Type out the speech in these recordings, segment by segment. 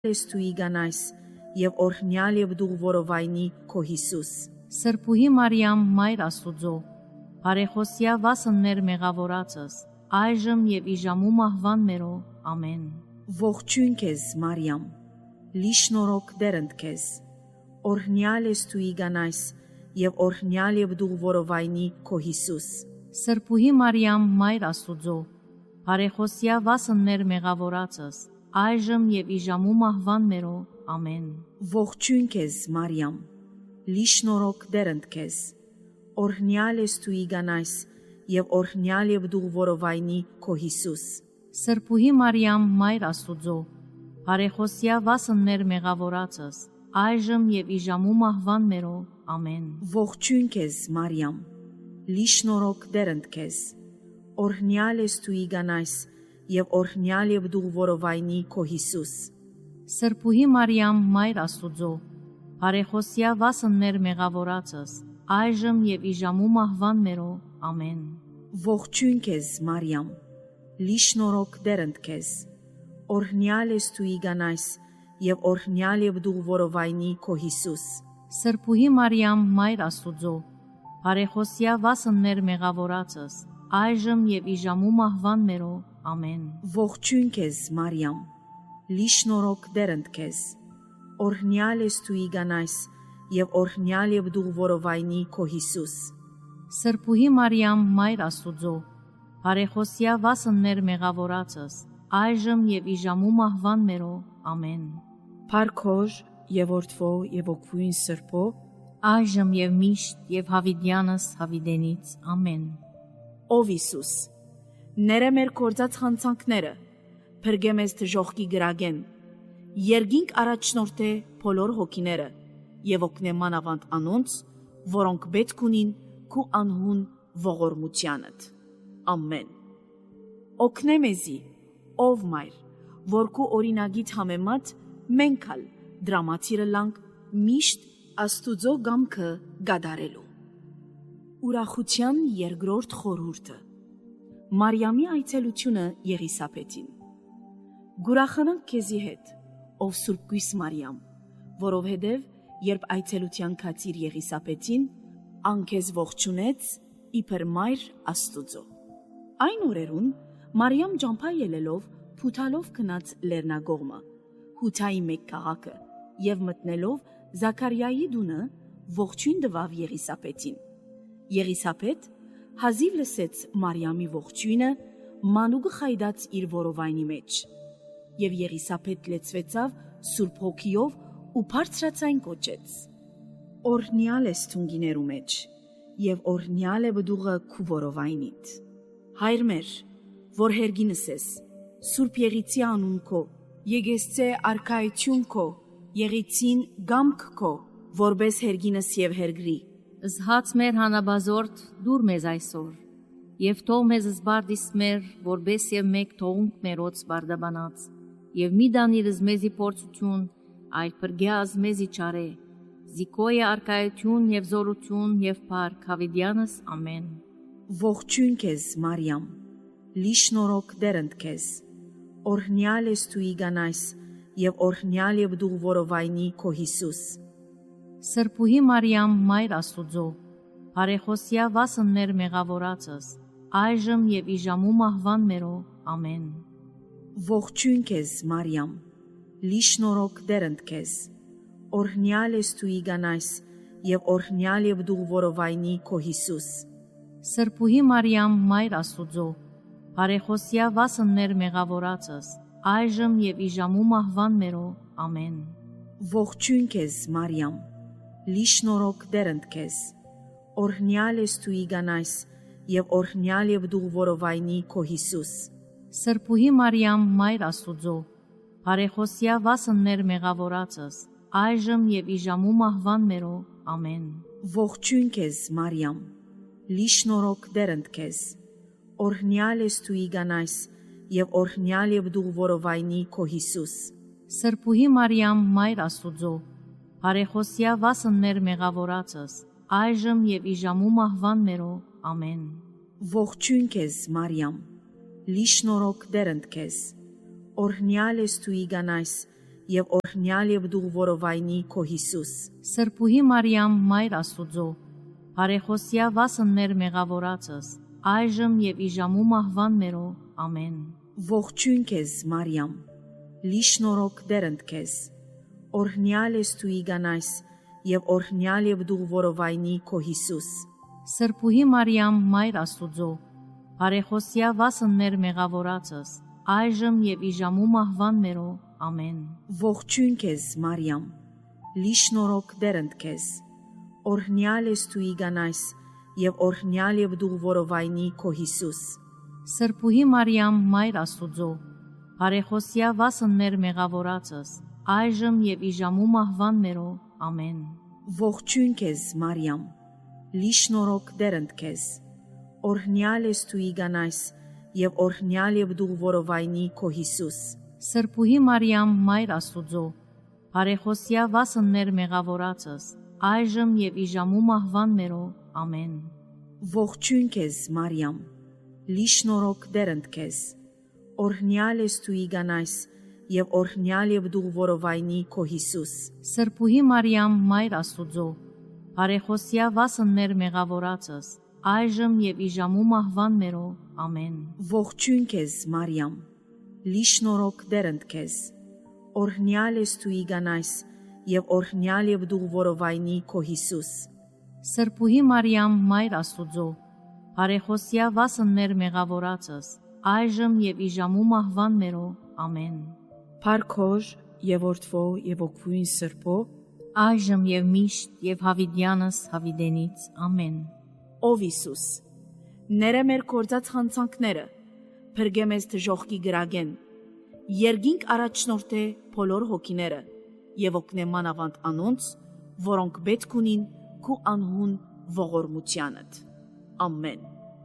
ես դու իգանայս եւ օրհնյալ եւ դու որովայնի քո Հիսուս։ Սրբուհի Մարիամ, Մայր Աստուծո, բարեխոսյա վասններ մեղավորացս, այժմ եւ իժամու մահվան մերո, ամեն։ Ողջույն քեզ Մարիամ, լի շնորհք դերընդ քեզ, օրհնյալ ես դու իգանայս եւ օրհնյալ եւ դու որովայնի քո Հիսուս։ Սրբուհի Մարիամ, Մայր Աստուծո, բարեխոսյա վասններ մեղավորացս, այժմ եւ իժամու մահվան մերո, ամեն։ Ողջույն քեզ Մարիամ, լի շնորհք դերընդ քեզ, օրհնյալ ես դու իգանայս եւ օրհնյալ եւ դու որովայնի քո Հիսուս։ Սրբուհի Մարիամ, Մայր Աստուծո, բարեխոսյա վասններ մեղավորացս, այժմ եւ իժամու մահվան մերո, ամեն։ Ողջույն քեզ Մարիամ, լի շնորհք դերընդ քեզ, օրհնյալ ես դու իգանայս եւ օրհնյալ եւ դու որովայնի քո Հիսուս։ Սրբուհի Մարիամ, Մայր Աստուծո, բարեխոսյա վասններ մեղավորացս, այժմ եւ իժամու մահվան մերո, ամեն։ Ողջույն քեզ Մարիամ, լի շնորհք դերընդ քեզ, օրհնյալ ես դու իգանայս եւ օրհնյալ եւ դու որովայնի քո Հիսուս։ Սրբուհի Մարիամ, Մայր Աստուծո, բարեխոսյա վասններ մեղավորացս, այժմ եւ իժամու մահվան մերո, ամեն։ Ողջույն քեզ Մարիամ, լի շնորհք դերընդ քեզ, օրհնյալ ես դու իգանայս եւ օրհնյալ եւ դու որովայնի քո Հիսուս։ Սրբուհի Մարիամ, Մայր Աստուծո, բարեխոսյա վասններ մեղավորացս, այժմ եւ իժամու մահվան մերո, ամեն։ Փարքոր եւ Որդվո եւ Օգուին Սրբո, այժմ եւ միշտ եւ հավիտյանս հավիտենից, ամեն։ Ով Հիսուս, ները մեր կործած խանցանքները, փրկե մեզ դժոխքի գրագեն, երգինք առաջնորդե բոլոր հոգիները եւ օգնե մանավանդ անոնց, որոնք պետք ունին քու անհուն ողորմությանդ։ Ամեն։ Օգնե մեզի, ով Մայր, որ քու օրինագիծ համեմատ մենքալ դրամատիրը լանք միշտ Աստուծո գամքը գադարելու։ Ուրախության երկրորդ խորհուրդը։ Մարիամի այցելությունը Եղիսաբեթին։ Գուրախանանք քեզի հետ, ով Սուրբ Գույս Մարիամ, որովհետև երբ այցելության կացիր Եղիսաբեթին, անքեզ ողջունեց իբր Մայր Աստուծո։ Այն օրերուն Մարիամ ջամփա ելելով փութալով գնաց Լեռնագողմը, Հութայի մեկ քաղաքը, եւ մտնելով Զաքարիայի դունը ողջույն տվավ Եղիսաբեթին։ Եղիսաբեթ հազիվ լսեց Մարիամի ողջույնը, մանուկը խայդաց իր որովայնի մեջ, եւ Եղիսաբեթ լեցվեցավ Սուրբ Հոգիով ու բարձրացայն կոչեց. Օրհնյալ ես թունգիներու մեջ, եւ օրհնյալ է բդուղը քու որովայնիդ։ Հայր մեր, որ հերգինս ես, Սուրբ Եղիցի անուն քո, եկեսցե արքայություն քո, Եղիցին գամք քո, որբես հերգինս եւ հերգրի։ Զհաց մեր հանաբազորդ դուր մեզ այսօր, եւ թող մեզ զբարդիս մեր, որբես եւ մեկ թողունք մերոց բարդաբանած, եւ մի դանիրս մեզի փորձություն, այլ պրգյազ մեզի չարե, զիկոյը արքայություն եւ զորություն եւ փառք հավիտյանս, ամեն։ Ողջույն քեզ Մարիամ, լի շնորհք դերընդ քեզ, օրհնյալ ես դու իգանայս եւ օրհնյալ եւ դու որովայնի քո Հիսուս։ Սրբուհի Մարիամ, Մայր Աստուծո, բարեխոսյա վասններ մեղավորացս, այժմ եւ իժամու մահվան մերո, ամեն։ Ողջույն քեզ Մարիամ, լի շնորհք դերընդ քեզ, օրհնյալ ես դու իգանայս եւ օրհնյալ եւ դու որովայնի քո Հիսուս։ Սրբուհի Մարիամ, Մայր Աստուծո, բարեխոսյա վասններ մեղավորացս, այժմ եւ իժամու մահվան մերո, ամեն։ Ողջույն քեզ Մարիամ, լի շնորհք դերընդ քեզ, օրհնյալ ես դու իգանայս եւ օրհնյալ եւ դու որովայնի քո Հիսուս։ Սրբուհի Մարիամ, Մայր Աստուծո, բարեխոսյա վասններ մեղավորացս, այժմ եւ իժամու մահվան մերո, ամեն։ Ողջույն քեզ Մարիամ, լի շնորհք դերընդ քեզ, օրհնյալ ես դու իգանայս եւ օրհնյալ եւ դու որովայնի քո Հիսուս։ Սրբուհի Մարիամ, Մայր Աստուծո, բարեխոսյա վասններ մեղավորացս, այժմ եւ իժամու մահվան մերո, ամեն։ Ողջույն քեզ Մարիամ, լի շնորհք դերընդ քեզ, օրհնյալ ես դու իգանայս եւ օրհնյալ եւ դու որովայնի քո Հիսուս։ Սրբուհի Մարիամ, Մայր Աստուծո, բարեխոսյա վասն մեր մեղավորացս, այժմ եւ իժամու մահվան մերո, ամեն։ Ողջույն քեզ, Մարիամ, լի շնորհք դերընդ քեզ, օրհնյալ ես դու իգանայս եւ օրհնյալ եւ դու որովայնի քո Հիսուս։ Սրբուհի Մարիամ, Մայր Աստուծո, բարեխոսյա վասն մեր մեղավորացս, այժմ եւ իժամու մահվան մերո, ամեն։ Ողջույն քեզ, Մարիամ, լի շնորհք դերընդ քեզ, օրհնյալ ես դու իգանայս եւ օրհնյալ եւ դու որովայնի քո Հիսուս։ Սրբուհի Մարիամ, Մայր Աստուծո, բարեխոսյա վասն մեր մեղավորացս, այժմ եւ իժամու մահվան մերո, ամեն։ Ողջույն քեզ, Մարիամ, լի շնորհք դերընդ քեզ, օրհնյալ ես դու իգանայս եւ օրհնյալ եւ դու որովայնի քո Հիսուս։ Սրբուհի Մարիամ, Մայր Աստուծո, բարեխոսյա վասն մեր մեղավորացս, այժմ եւ իժամու մահվան մերո, ամեն։ Ողջույն քեզ, Մարիամ, լի շնորհք դերընդ քեզ, օրհնյալ ես դու իգանայս եւ օրհնյալ եւ դու որովայնի քո Հիսուս։ Սրբուհի Մարիամ, Մայր Աստուծո, բարեխոսյա վասն մեր մեղավորացս, այժմ եւ իժամու մահվան մերո, ամեն։ Ողջույն քեզ, Մարիամ, լի շնորհք դերընդ քեզ, օրհնյալ ես դու իգանայս եւ օրհնյալ եւ դու որովայնի քո Հիսուս։ Սրբուհի Մարիամ, Մայր Աստուծո, բարեխոսյա վասն մեր մեղավորացս, այժմ եւ իժամու մահվան մերո, ամեն։ Փարքոր եւ որդվո եւ օգվույն սրբո, այժմ եւ միշտ եւ հավիդյանս հավիդենից, ամեն։ Ով Հիսուս, ները մեր կործած խանցանքները, փրկե մեզ դժոխքի գրագեն, երգինք առաջնորդե բոլոր հոգիները եւ օգնե մանավանդ անոնց, որոնք պետք ունին քու անհուն ողորմությանդ։ Ամեն։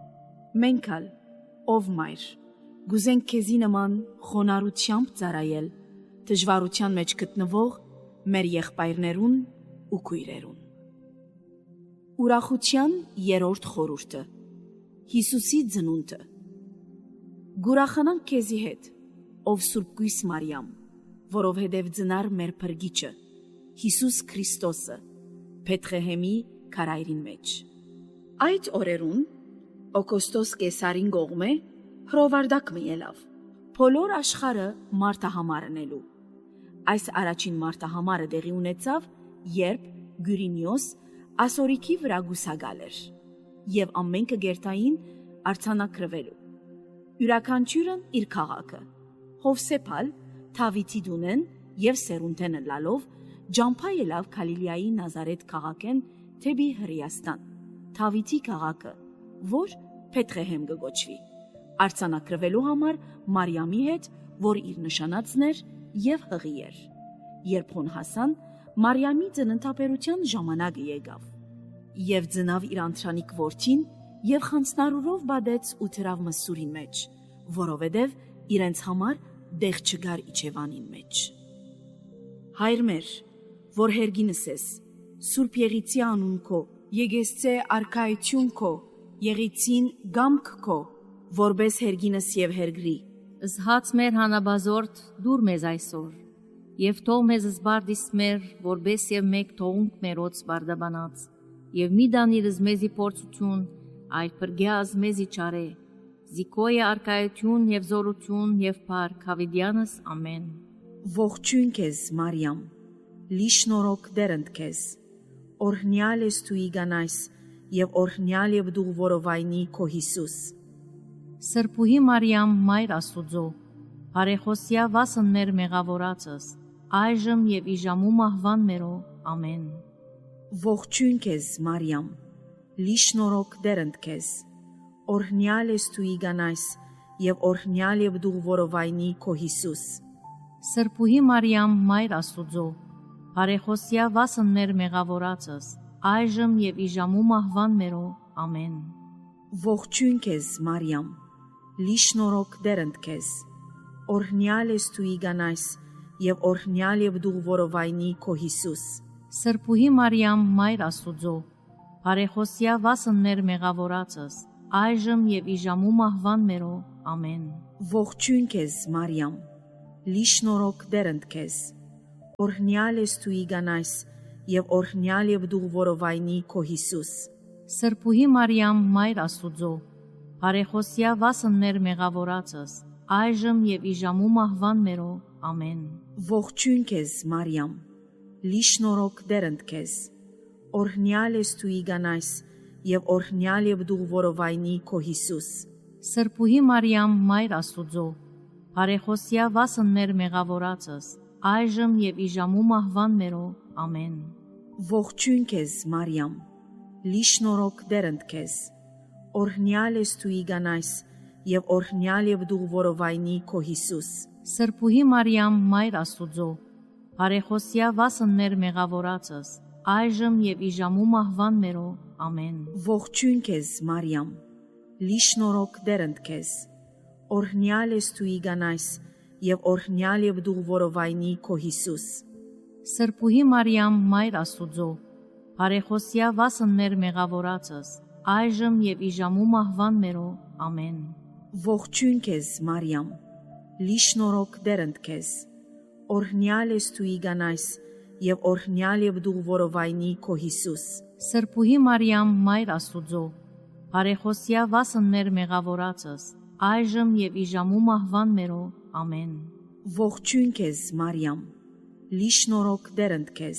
Մենքալ, ով Մայր, գուզենք քեզի նման խոնարհությամբ ծառայել դժվարության մեջ գտնվող մեր եղբայրներուն ու քույրերուն։ Ուրախության երրորդ խորհուրդը։ Հիսուսի ծնունդը։ Գուրախանանք քեզի հետ, ով Սուրբ Գույս Մարիամ, որովհետև ծնար մեր Փրկիչը, Հիսուս Քրիստոսը, Բեթղեհեմի քարայրին մեջ։ Այդ օրերուն Օգոստոս Կեսարին գողմե հրովարդակ մի ելավ, բոլոր աշխարհը մարտահամարնելու։ Այս առաջին մարտահամարը դեղի ունեցավ, երբ Գյուրինիոս ասորիքի վրա գուսագալ էր, եւ ամենքը գերտային արցանակրվելու։ Յուրաքանչյուրն իր քաղաքը, Հովսեփալ, Թավիթի դունեն եւ Սերունտենը լալով, ջամփա ելավ Գալիլեայի Նազարեթ քաղաքեն թեպի Հրեաստան, Թավիթի քաղաքը, որ Բեթղեհեմ գոչվի, արցանակրվելու համար Մարիամի հետ, որ իր նշանածն էր եւ հղի էր։ Երբ հոն հասան, Մարիամի ծննդաբերության ժամանակը եկավ, եւ ծնավ իր անտրանիկ որդին եւ խանձնարուրով բադեց ու թրավ մսուրի մեջ, որովհետեւ իրենց համար դեղ չգար իջևանին մեջ։ Հայր մեր, որ հերգինս ես, Սուրբ Եղիցի անուն քո, Եգեսցե արքայություն քո, Եղիցին գամք քո, որբես հերգինս եւ հերգրի։ Զհաց մեր հանաբազորդ դուր մեզ այսօր, եւ թող մեզ զբարդիս մեր, որբես եւ մեկ թողունք մերոց բարդաբանած, եւ մի դանիրս մեզի փորձություն, այլ պրգյազ մեզի չարե, զիկոյը արքայություն եւ զորություն եւ փառք հավիդյանս, ամեն։ Ողջույն քեզ, Մարիամ, լի շնորհք դերընդ քեզ, օրհնյալ ես դու իգանայս եւ օրհնյալ եւ դու որովայնի քո Հիսուս։ Սրբուհի Մարիամ, Մայր Աստուծո, բարեխոսյա վասն մեր մեղավորացս, այժմ եւ իժամու մահվան մերո, ամեն։ Ողջույն քեզ, Մարիամ, լի շնորհք դերընդ քեզ, օրհնյալ ես դու իգանայս եւ օրհնյալ եւ դու որովայնի քո Հիսուս։ Սրբուհի Մարիամ, Մայր Աստուծո, բարեխոսյա վասն մեր մեղավորացս, այժմ եւ իժամու մահվան մերո, ամեն։ Ողջույն քեզ, Մարիամ, լի շնորհք դերընդ քեզ, օրհնյալ ես դու իգանայս եւ օրհնյալ եւ դու որովայնի քո Հիսուս։ Սրբուհի Մարիամ, Մայր Աստուծո, բարեխոսյա վասն մեր մեղավորացս, այժմ եւ իժամու մահվան մերո, ամեն։ Ողջույն քեզ, Մարիամ, լի շնորհք դերընդ քեզ, Օրհնյալ ես դու իգանայս, եւ օրհնյալ եւ դու որովայնի քո Հիսուս։ Սրբուհի Մարիամ, Մայր Աստուծո, բարեխոսյա վասններ մեղավորածս, այժմ եւ իժամու մահվան մերո, ամեն։ Ողջույն քեզ, Մարիամ, լի շնորհք դերընդ քեզ։ Օրհնյալ ես դու իգանայս, եւ օրհնյալ եւ դու որովայնի քո Հիսուս։ Սրբուհի Մարիամ, Մայր Աստուծո, բարեխոսյա վասններ մեղավորածս, այժմ եւ իժամու մահվան մերո, ամեն։ Ողջույն քեզ, Մարիամ, լի շնորհք դերընդ քեզ։ Օրհնյալ ես դու իգանայս, եւ օրհնյալ եւ դու որովայնի քո Հիսուս։ Սրբուհի Մարիամ, Մայր Աստուծո, բարեխոսյա վասններ մեղավորածս, այժմ եւ իժամու մահվան մերո, ամեն։ Ողջույն քեզ, Մարիամ, լի շնորհք դերընդ քեզ։ Օրհնյալ ես դու իգանայս, եւ օրհնյալ եւ դու որովայնի քո Հիսուս։ Սրբուհի Մարիամ, Մայր Աստուծո, բարեխոսյա վասններ մեղավորածս, այժմ եւ իժամու մահվան մերո, ամեն։ Ողջույն քեզ, Մարիամ, լի շնորհք դերընդ քեզ։ Օրհնյալ ես դու իգանայս, եւ օրհնյալ եւ դու որովայնի քո Հիսուս։ Սրբուհի Մարիամ, Մայր Աստուծո, բարեխոսյա վասններ մեղավորածս, այժմ եւ իժամու մահվան մերո, ամեն։ Ողջույն քեզ, Մարիամ, լի շնորհք դերընդ քեզ։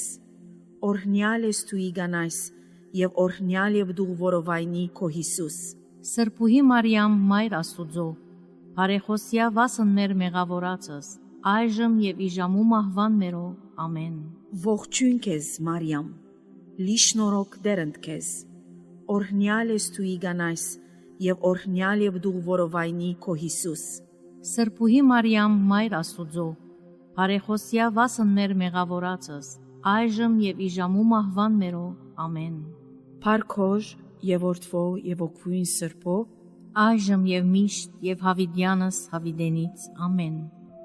Օրհնյալ ես դու իգանայս, եւ օրհնյալ եւ դու որովայնի քո Հիսուս։ Սրբուհի Մարիամ, Մայր Աստուծո, բարեխոսյա վասններ մեղավորածս, այժմ եւ իժամու մահվան մերո, ամեն։ Ողջույն քեզ, Մարիամ, լի շնորհք դերընդ քեզ։ Օրհնյալ ես դու իգանայս, եւ օրհնյալ եւ դու որովայնի քո Հիսուս։ Սրբուհի Մարիամ, Մայր Աստուծո, բարեխոսյա վասններ մեղավորածս, այժմ եւ իժամու մահվան մերո, ամեն։ Փարքոր եւ որդվո եւ օգվույն սրբո, այժմ եւ միշտ եւ հավիդյանս հավիդենից, ամեն։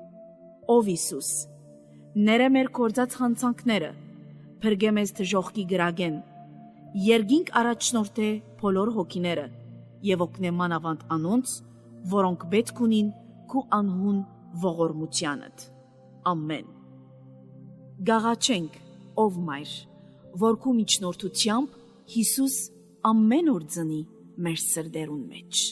Ով Հիսուս, ները մեր կործած խանցանքները, փրկե մեզ դժոխքի գրագեն, երգինք առաջնորդե բոլոր հոգիները եւ օգնե մանավանդ անոնց, որոնք պետք ունին քու անհուն ողորմությանդ։ Ամեն։ Գաղաչենք, ով Մայր, որ քու միջնորդությամբ Հիսուս ամեն օր ծնի մեր սրդերուն մեջ։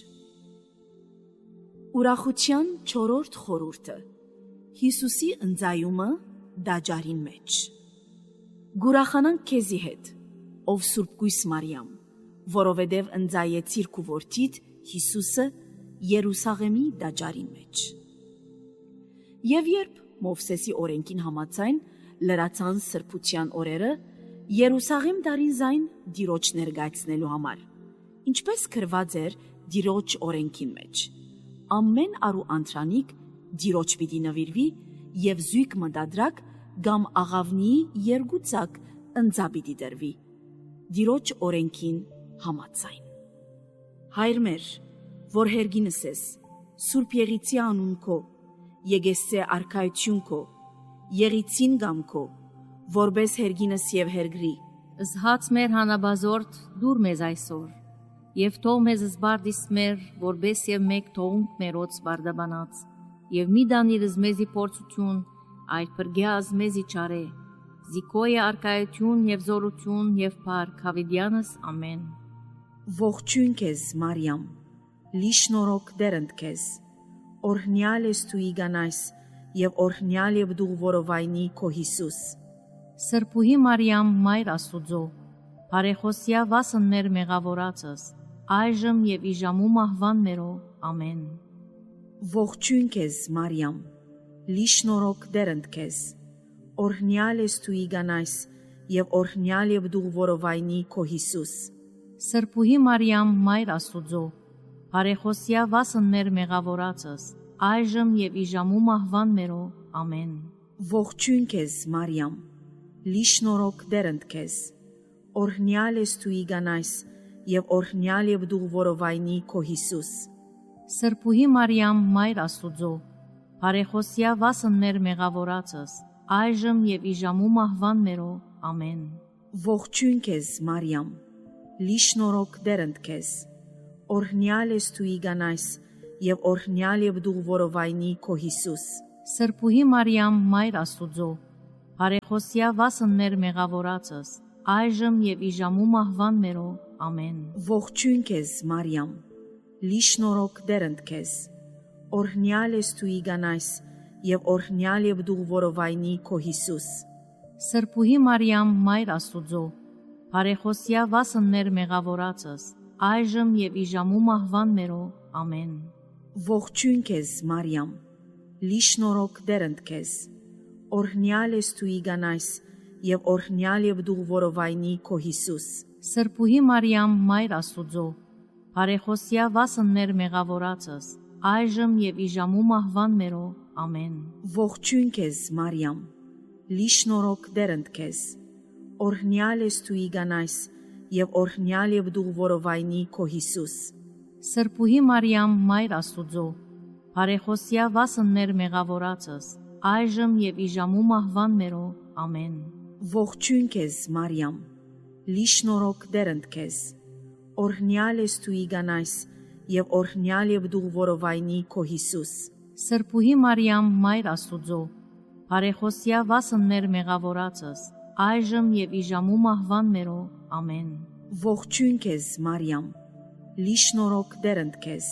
Ուրախության 4-րդ խորհուրդը։ Հիսուսի ընծայումը դաջարին մեջ։ Գուրախանանք քեզի հետ, ով Սուրբ Գույս Մարիամ, որովհետև ընծայեցիր քու որդիդ Հիսուսը Երուսաղեմի դաջարին մեջ։ Եվ երբ Մովսեսի օրենքին համաձայն լրացան սրբության օրերը, Երուսաղեմ դարին զայն Տիրոջ ներկայացնելու համար, ինչպես գրված էր Տիրոջ օրենքին մեջ։ Ամեն արու անդրանիկ Տիրոջ պիտի նվիրվի եւ զույգ մտադրակ կամ աղավնի երկուցակ ընծա պիտի դրվի Տիրոջ օրենքին համաձայն։ Հայր մեր, որ հերգինս ես, Սուրբ Եղիցի անուն քո, Եգեսցե արքայություն քո, Եղիցին գամ քո, որբես հերգինս եւ հերգրի։ Զհաց մեր հանաբազորդ դուր մեզ այսօր, եւ թող մեզ զբարդիս մեր, որբես եւ մեկ թողունք մերոց բարդաբանած, եւ մի դանիրս մեզի փորձություն, այլ պրգյազ մեզի չարե, զիկոյը արքայություն եւ զորություն եւ փառք հավիդյանս, ամեն։ Ողջույն քեզ, Մարիամ, լի շնորհք դերընդ քեզ։ Օրհնյալ ես դու իգանայս, եւ օրհնյալ եւ դու որովայնի քո Հիսուս։ Սրբուհի Մարիամ, Մայր Աստուծո, բարեխոսյա վասններ մեղավորածս, այժմ եւ իժամու մահվան մերո, ամեն։ Ողջույն քեզ, Մարիամ, լի շնորհք դերընդ քեզ։ Օրհնյալ ես դու իգանայս, եւ օրհնյալ եւ դու որովայնի քո Հիսուս։ Սրբուհի Մարիամ, Մայր Աստուծո, բարեխոսյա վասններ մեղավորածս, այժմ եւ իժամու մահվան մերո, ամեն։ Ողջույն քեզ, Մարիամ, լի շնորհք դերընդ քեզ։ Օրհնյալ ես դու իգանայս, եւ օրհնյալ եւ դու որովայնի քո Հիսուս։ Սրբուհի Մարիամ, Մայր Աստուծո, բարեխոսյա վասններ մեղավորածս, այժմ եւ իժամու մահվան մերո, ամեն։ Ողջույն քեզ, Մարիամ, լի շնորհք դերընդ քեզ։ Օրհնյալ ես դու իգանայս, եւ օրհնյալ եւ դու որովայնի քո Հիսուս։ Սրբուհի Մարիամ, Մայր Աստուծո, Բարեխոսյա վասն մեր մեղավորացս, այժմ եւ իժամու մահվան մերո, ամեն։ Ողջույն քեզ, Մարիամ, լի շնորհք դերընդ քեզ, օրհնյալ ես դու իգանայս, եւ օրհնյալ եւ դու որովայնի քո Հիսուս։ Սրբուհի Մարիամ, Մայր Աստուծո, բարեխոսյա վասն մեր մեղավորացս, այժմ եւ իժամու մահվան մերո, ամեն։ Ողջույն քեզ, Մարիամ, լի շնորհք դերընդ քեզ, օրհնյալ ես դու իգանայս, եւ օրհնյալ եւ դու որովայնի քո Հիսուս։ Սրբուհի Մարիամ, Մայր Աստուծո, բարեխոսյա վասն մեր մեղավորացս, այժմ եւ իժամու մահվան մերո, ամեն։ Ողջույն քեզ, Մարիամ, լի շնորհք դերընդ քեզ, օրհնյալ ես դու իգանայս, եւ օրհնյալ եւ դու որովայնի քո Հիսուս։ Սրբուհի Մարիամ, Մայր Աստուծո, բարեխոսյա վասն մեր մեղավորացս, այժմ եւ իժամու մահվան մերո, ամեն։ Ողջույն քեզ, Մարիամ, լի շնորհք դերընդ քեզ, օրհնյալ ես դու իգանայս, եւ օրհնյալ եւ դու որովայնի քո Հիսուս։ Սրբուհի Մարիամ, Մայր Աստուծո, բարեխոսյա վասն մեր մեղավորացս, այժմ եւ իժամու մահվան մերո, ամեն։ Ողջույն քեզ, Մարիամ, լի շնորհք դերընդ քեզ,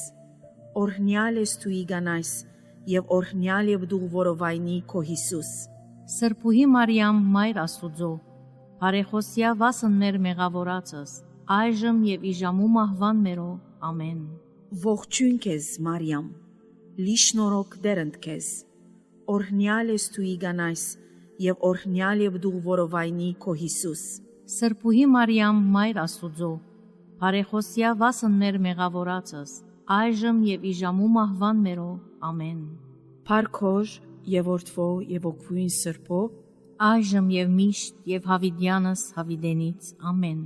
օրհնյալ ես դու իգանայս, եւ օրհնյալ եւ դու որովայնի քո Հիսուս։ Սրբուհի Մարիամ, Մայր Աստուծո, բարեխոսյա վասն մեր մեղավորացս, այժմ եւ իժամու մահվան մերո, ամեն։ Ողջույն քեզ, Մարիամ, լի շնորհք դերընդ քեզ, օրհնյալ ես դու իգանայս, եւ օրհնյալ եւ դու որովայնի քո Հիսուս։ Սրբուհի Մարիամ, Մայր Աստուծո, բարեխոսյա վասն մեր մեղավորացս, այժմ եւ իժամու մահվան մերո, ամեն։ Փարքոր եւ օրդվո եւ օգվույն Սրբո, այժմ եւ միշտ եւ հավիդյանս հավիդենից, ամեն։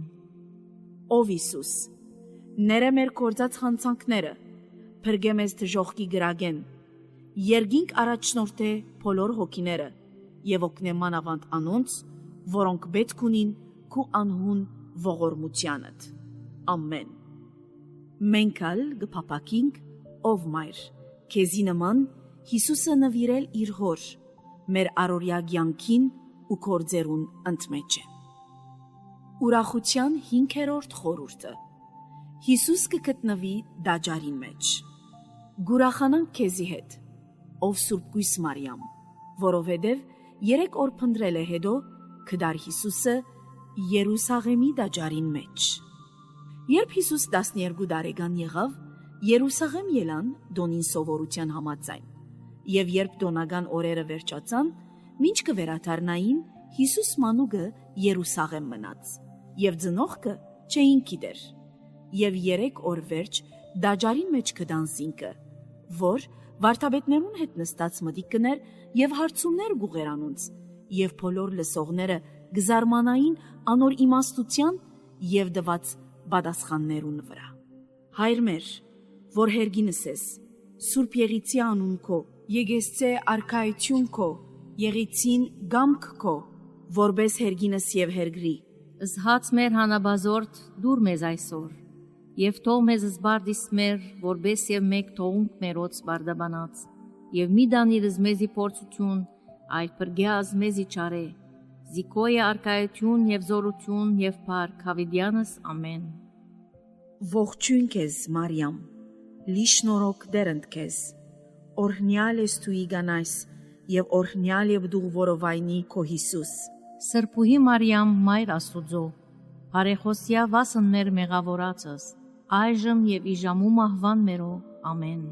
Ով Հիսուս, ները մեր կործած խանցանքները, փրկե մեզ դժոխքի գրագեն, երգինք առաջնորդե բոլոր հոգիները եւ օգնե մանավանդ անոնց, որոնք պետք ունին քու անհուն ողորմությանդ։ Ամեն։ Մենք ալ գփապակինք, ով Մայր, քեզի նման Հիսուսը նվիրել իր հոր, մեր առօրյա կյանքին ու կործերուն ընդմեջ է։ Ուրախության 5-րդ խորհուրդը։ Հիսուս կգտնվի դաջարին մեջ։ Գուրախանանք քեզի հետ, ով Սուրբ Գույս Մարիամ, որովհետև 3 օր փնտրել է հետո կդար Հիսուսը Երուսաղեմի դաջարին մեջ։ Երբ Հիսուս 12 տարեկան եղավ, Երուսաղեմ ելան Դոնին սովորության համաձայն, եւ երբ դոնական օրերը վերջացան, մինչ կվերադառնային, Հիսուս մանուկը Երուսաղեմ մնաց, եւ ծնողքը չէին գիտեր։ Եվ 3 օր վերջ դաջարին մեջ կդան զինքը, որ վարդապետներուն հետ նստած մտիկ կներ եւ հարցումներ գուղեր անոնց, եւ բոլոր լսողները գզարմանային անոր իմաստության եւ դված պատասխաններուն վրա։ Հայր մեր, որ հերգինս ես, Սուրբ Եղիցի անուն քո, եկեսցե արքայություն քո, եղիցին գամք քո, որբես հերգինս եւ հերգրի։ Զհաց մեր հանաբազորդ դուր մեզ այսօր, եւ թող մեզ զբարդիս մեր, որբես եւ մեկ թողունք մերոց բարդաբանած, եւ մի դանիրս մեզի փորձություն, այլ պրգյազ մեզի չարե, զիկոյ արքայություն եւ զորություն եւ փառք հավիդյանս, ամեն։ Ողջույն քեզ, Մարիամ, լի շնորհք դերընդ քեզ, օրհնյալ ես դու իգանայս, եւ օրհնյալ եւ դու որովայնի քո Հիսուս։ Սրբուհի Մարիամ, Մայր Աստուծո, բարեխոսյա վասն մեր մեղավորացս, այժմ եւ իժամու մահվան մերո, ամեն։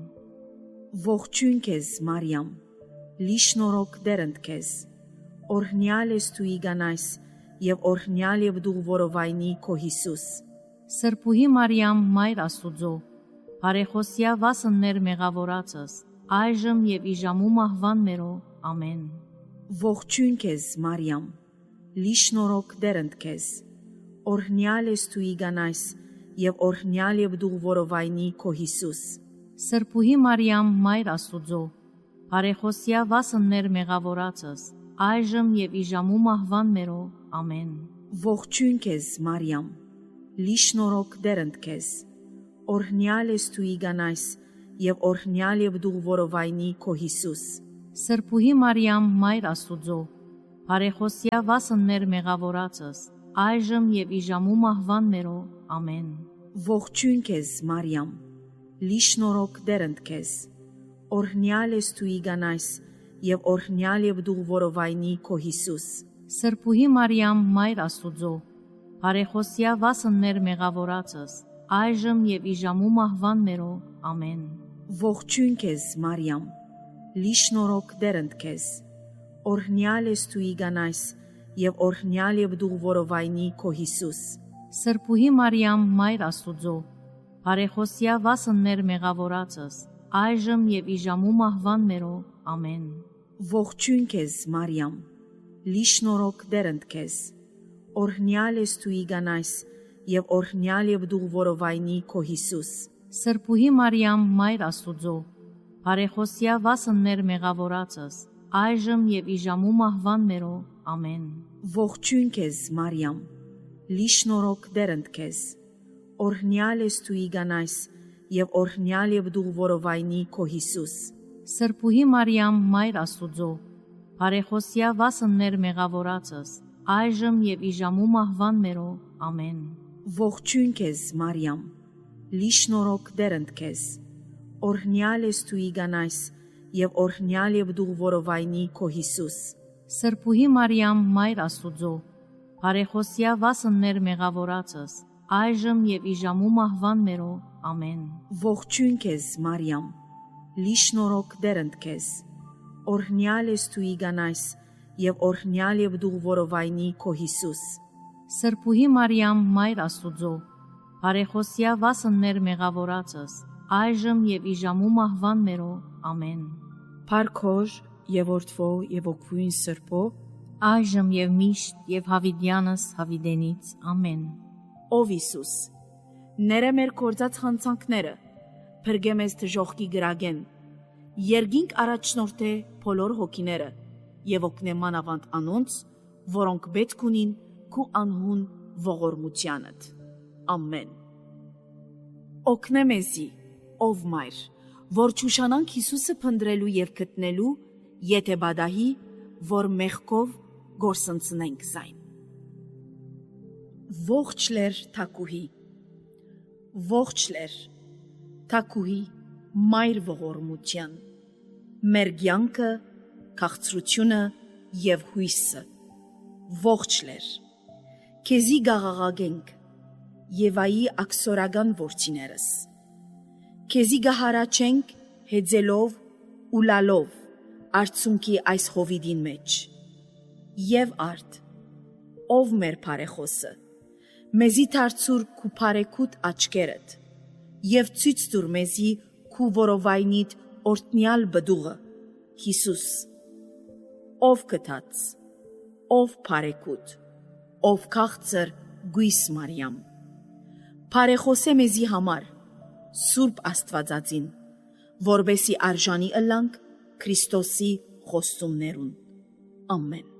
Ողջույն քեզ, Մարիամ, լի շնորհք դերընդ քեզ, օրհնյալ ես դու իգանայս, եւ օրհնյալ եւ դու որովայնի քո Հիսուս։ Սրբուհի Մարիամ, Մայր Աստուծո, բարեխոսյա վասն մեր մեղավորացս, այժմ եւ իժամու մահվան մերո, ամեն։ Ողջույն քեզ, Մարիամ, լի շնորհք դերընդ քեզ, օրհնյալ ես դու իգանայս, եւ օրհնյալ եւ դու որովայնի քո Հիսուս։ Սրբուհի Մարիամ, Մայր Աստուծո, բարեխոսյա վասն մեր մեղավորացս, այժմ եւ իժամու մահվան մերո, ամեն։ Ողջույն քեզ, Մարիամ, լի շնորհք դերընդ քեզ, օրհնյալ ես դու իգանայս, եւ օրհնյալ եւ դու որովայնի քո Հիսուս։ Սրբուհի Մարիամ, Մայր Աստուծո, Բարեխոսյա վասն մեր մեղավորացս, այժմ եւ իժամու մահվան մերո, ամեն։ Ողջույն քեզ, Մարիամ, լի շնորհք դերընդ քեզ, օրհնյալ ես դու իգանայս, եւ օրհնյալ եւ դու որովայնի քո Հիսուս։ Սրբուհի Մարիամ, Մայր Աստուծո, բարեխոսյա վասն մեր մեղավորացս, այժմ եւ իժամու մահվան մերո, ամեն։ Ողջույն քեզ, Մարիամ, լի շնորհք դերընդ քեզ, օրհնյալ ես դու իգանայս, եւ օրհնյալ եւ դու որովայնի քո Հիսուս։ Սրբուհի Մարիամ, Մայր Աստուծո, բարեխոսյա վասն մեր մեղավորացս, այժմ եւ իժամու մահվան մերո, ամեն։ Ողջույն քեզ, Մարիամ, լի շնորհք դերընդ քեզ, օրհնյալ ես դու իգանայս, եւ օրհնյալ եւ դու որովայնի քո Հիսուս։ Սրբուհի Մարիամ, Մայր Աստուծո, բարեխոսյա վասն մեր մեղավորացս, այժմ եւ իժամու մահվան մերո, ամեն։ Ողջույն քեզ, Մարիամ, լի շնորհք դերընդ քեզ, օրհնյալ ես դու իգանայս, եւ օրհնյալ եւ դու որովայնի քո Հիսուս։ Սրբուհի Մարիամ, Մայր Աստուծո, բարեխոսյա վասն մեր մեղավորացս, այժմ եւ իժամու մահվան մերո, ամեն։ Ողջույն քեզ, Մարիամ, լի շնորհք դերընդ քեզ, օրհնյալ ես դու իգանայս, եւ օրհնյալ եւ դու որովայնի քո Հիսուս։ Սրբուհի Մարիամ, Մայր Աստուծո, բարեխոսյա վասն մեր մեղավորացս, այժմ եւ իժամու մահվան մերո, ամեն։ Ողջույն քեզ, Մարիամ, լի շնորհք դերընդ քեզ, օրհնյալ ես դու իգանայս, եւ օրհնյալ եւ դու որովայնի քո Հիսուս։ Սրբուհի Մարիամ, Մայր Աստուծո, բարեխոսյա վասն մեր մեղավորացս, այժմ եւ իժամու մահվան մերո, ամեն։ Փարքոր եւ Որդվո եւ Օգուին Սրբո, այժմ եւ միշտ եւ հավիտյանս հավիտենից, ամեն։ Ով Հիսուս, ները մեր կործած խանցանքները, փրկե մեզ դժոխքի գրագեն, երգինք առաջնորդե բոլոր հոգիները եւ օգնե մանավանդ անոնց, որոնք պետք ունին քու անհուն ողորմությանդ։ Ամեն։ Օգնե մեզի, ով Մայր, որ ճուշանանք Հիսուսը փնտրելու եւ գտնելու, եթե բադահի, որ մեղքով գործընծնենք զայն։ Ողջ լեր թակուհի, ողջ լեր թակուհի, Մայր ողորմության, մեր կյանքը, քաղցրությունը եւ հույսը, ողջ լեր, քեզի գաղաղագենք, Եվայի աքսորական որդիներս, քեզի գահարաչենք հեծելով ու լալով արցունքի այս հովիդին մեջ, եւ արդ, ով մեր բարեխոսը, մեզի դարձուր քու բարեկուտ աչքերդ, եւ ցույց տուր մեզի քու որովայնիդ օրտնյալ բդուղը, Հիսուս, ով կթած, ով բարեկուտ, ով քաղցր գույս Մարիամ, բարեխոսե մեզի համար, Սուրբ Աստվածածին, որբեսի արժանի ըլանք Քրիստոսի խոստումներուն։ Ամեն։